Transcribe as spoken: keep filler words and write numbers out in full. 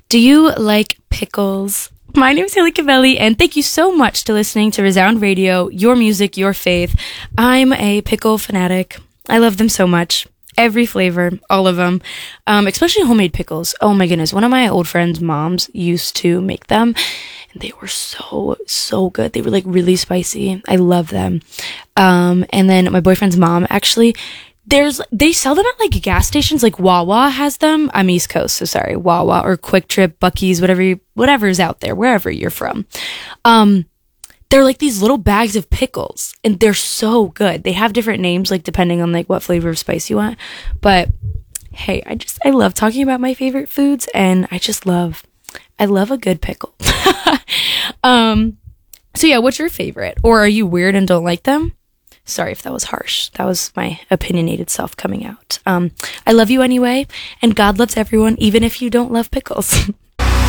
Do you like pickles? My name is Haley Cavelli, and thank you so much to listening to Resound Radio, your music, your faith. I'm a pickle fanatic. I love them so much. Every flavor, all of them, um, especially homemade pickles. Oh my goodness. One of my old friends' moms used to make them, and they were so, so good. They were like really spicy. I love them. Um, and then my boyfriend's mom, actually, there's, they sell them at like gas stations, like Wawa has them. I'm East Coast, so sorry, Wawa or Quick Trip, Buc-ee's, whatever, you, whatever's out there, wherever you're from. Um, They're like these little bags of pickles, and they're so good. They have different names, like depending on like what flavor of spice you want. But hey, I just, I love talking about my favorite foods, and I just love, I love a good pickle. um, so yeah, what's your favorite? Or are you weird and don't like them? Sorry if that was harsh. That was my opinionated self coming out. Um, I love you anyway, and God loves everyone, even if you don't love pickles.